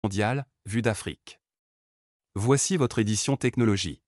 mondiale, vue d'Afrique. Voici votre édition technologie.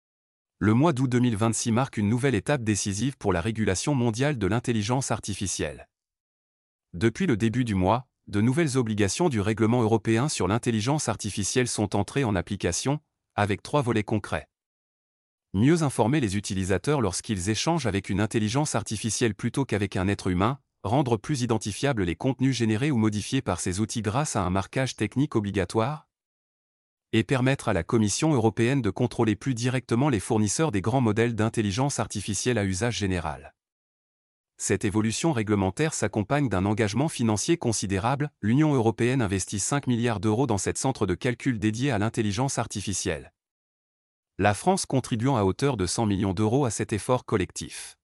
Le mois d'août 2026 marque une nouvelle étape décisive pour la régulation mondiale de l'intelligence artificielle. Depuis le début du mois, de nouvelles obligations du règlement européen sur l'intelligence artificielle sont entrées en application, avec 3 volets concrets. Mieux informer les utilisateurs lorsqu'ils échangent avec une intelligence artificielle plutôt qu'avec un être humain, rendre plus identifiables les contenus générés ou modifiés par ces outils grâce à un marquage technique obligatoire, et permettre à la Commission européenne de contrôler plus directement les fournisseurs des grands modèles d'intelligence artificielle à usage général. Cette évolution réglementaire s'accompagne d'un engagement financier considérable. L'Union européenne investit 5 milliards d'euros dans cet centre de calcul dédié à l'intelligence artificielle. La France contribuant à hauteur de 100 millions d'euros à cet effort collectif.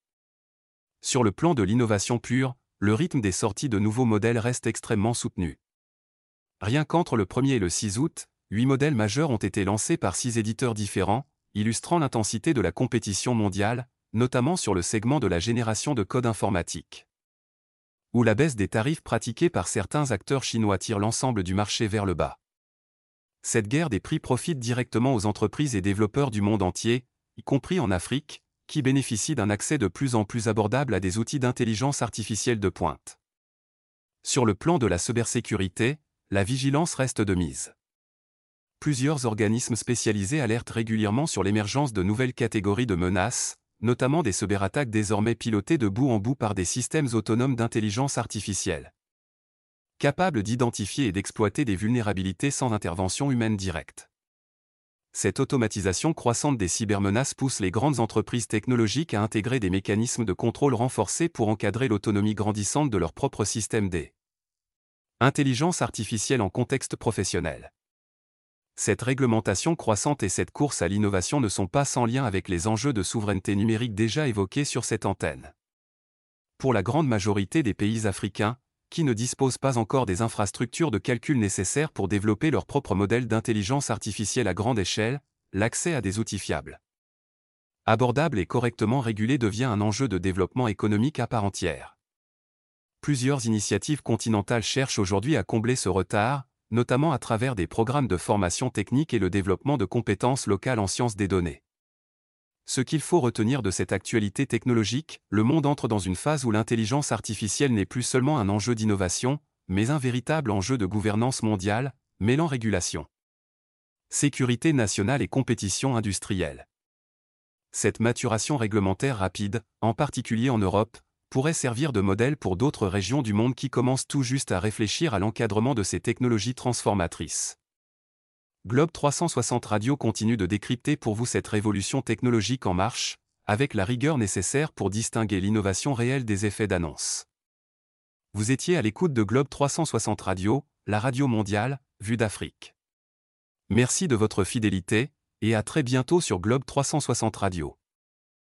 Sur le plan de l'innovation pure, le rythme des sorties de nouveaux modèles reste extrêmement soutenu. Rien qu'entre le 1er et le 6 août, 8 modèles majeurs ont été lancés par 6 éditeurs différents, illustrant l'intensité de la compétition mondiale, notamment sur le segment de la génération de code informatique, où la baisse des tarifs pratiqués par certains acteurs chinois tire l'ensemble du marché vers le bas. Cette guerre des prix profite directement aux entreprises et développeurs du monde entier, y compris en Afrique, qui bénéficient d'un accès de plus en plus abordable à des outils d'intelligence artificielle de pointe. Sur le plan de la cybersécurité, la vigilance reste de mise. Plusieurs organismes spécialisés alertent régulièrement sur l'émergence de nouvelles catégories de menaces, notamment des cyberattaques désormais pilotées de bout en bout par des systèmes autonomes d'intelligence artificielle, capables d'identifier et d'exploiter des vulnérabilités sans intervention humaine directe. Cette automatisation croissante des cybermenaces pousse les grandes entreprises technologiques à intégrer des mécanismes de contrôle renforcés pour encadrer l'autonomie grandissante de leur propre système d'intelligence artificielle en contexte professionnel. Cette réglementation croissante et cette course à l'innovation ne sont pas sans lien avec les enjeux de souveraineté numérique déjà évoqués sur cette antenne. Pour la grande majorité des pays africains, qui ne disposent pas encore des infrastructures de calcul nécessaires pour développer leur propre modèle d'intelligence artificielle à grande échelle, l'accès à des outils fiables, abordables et correctement régulés devient un enjeu de développement économique à part entière. Plusieurs initiatives continentales cherchent aujourd'hui à combler ce retard, notamment à travers des programmes de formation technique et le développement de compétences locales en sciences des données. Ce qu'il faut retenir de cette actualité technologique, le monde entre dans une phase où l'intelligence artificielle n'est plus seulement un enjeu d'innovation, mais un véritable enjeu de gouvernance mondiale, mêlant régulation, sécurité nationale et compétition industrielle. Cette maturation réglementaire rapide, en particulier en Europe, pourrait servir de modèle pour d'autres régions du monde qui commencent tout juste à réfléchir à l'encadrement de ces technologies transformatrices. Globe 360 Radio continue de décrypter pour vous cette révolution technologique en marche, avec la rigueur nécessaire pour distinguer l'innovation réelle des effets d'annonce. Vous étiez à l'écoute de Globe 360 Radio, la radio mondiale, vue d'Afrique. Merci de votre fidélité, et à très bientôt sur Globe 360 Radio.